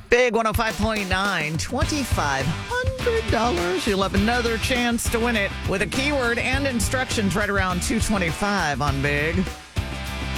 Big 105.9, $2,500. You'll have another chance to win it with a keyword and instructions right around 225 on Big.